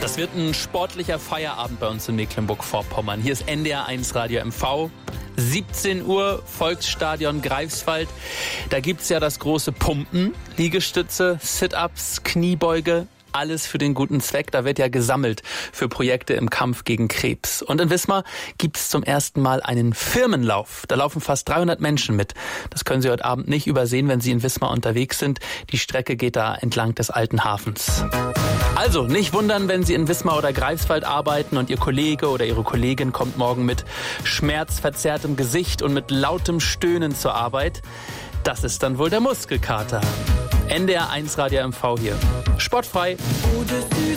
Das wird ein sportlicher Feierabend bei uns in Mecklenburg-Vorpommern. Hier ist NDR1 Radio MV. 17 Uhr, Volksstadion Greifswald. Da gibt's ja das große Pumpen, Liegestütze, Sit-Ups, Kniebeuge. Alles für den guten Zweck. Da wird ja gesammelt für Projekte im Kampf gegen Krebs. Und in Wismar gibt es zum ersten Mal einen Firmenlauf. Da laufen fast 300 Menschen mit. Das können Sie heute Abend nicht übersehen, wenn Sie in Wismar unterwegs sind. Die Strecke geht da entlang des alten Hafens. Also nicht wundern, wenn Sie in Wismar oder Greifswald arbeiten und Ihr Kollege oder Ihre Kollegin kommt morgen mit schmerzverzerrtem Gesicht und mit lautem Stöhnen zur Arbeit. Das ist dann wohl der Muskelkater. NDR1 Radio MV hier. Sportfrei.